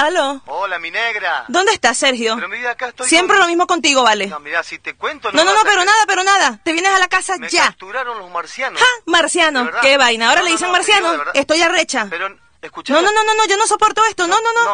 Aló. Hola, mi negra. ¿Dónde estás, Sergio? Pero mi vida, acá estoy. Siempre lo mismo contigo, vale. No, mira, si te cuento... No, pero nada. Te vienes a la casa Me ya. capturaron los marcianos. ¡Ja! Marciano. ¿De verdad? ¿Qué vaina? Ahora No, le no, dicen no, marciano. yo de verdad. Estoy arrecha. Pero, escucha. No, yo no soporto esto. No.